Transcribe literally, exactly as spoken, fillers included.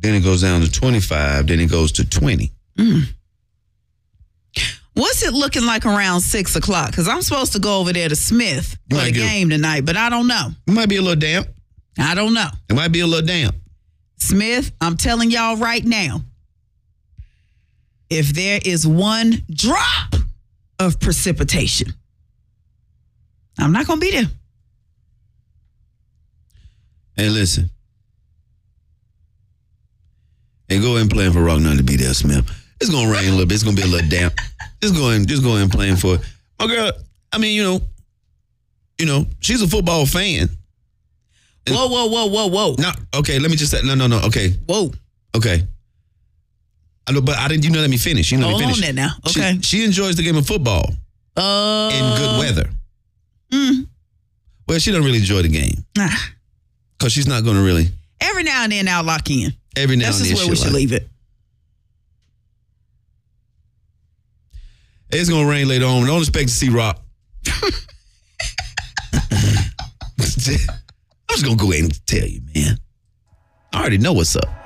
Then it goes down to twenty-five. Then it goes to twenty. Mm. What's it looking like around six o'clock? Because I'm supposed to go over there to Smith for the game tonight, but I don't know. It might be a little damp. I don't know. It might be a little damp. Smith, I'm telling y'all right now, if there is one drop of precipitation, I'm not going to be there. Hey, listen. Hey, go ahead and plan for Rock Nine to be there, Smith. It's going to rain a little bit. It's going to be a little damp. Just go ahead, just go ahead and plan for it. My girl, I mean, you know, you know, she's a football fan. And whoa, whoa, whoa, whoa, whoa. No, okay, let me just say, no, no, no, okay. Whoa. Okay. I know, but I didn't, you know, let me finish. You know, let me finish. Hold on there now, okay. She, she enjoys the game of football uh, in good weather. Mm. Well, she doesn't really enjoy the game. Ah. Because she's not going to really. Every now and then I'll lock in. Every now That's and then. That's just where we should like, leave it. It's going to rain later on. Don't expect to see Rock. I'm just going to go ahead and tell you, man. I already know what's up.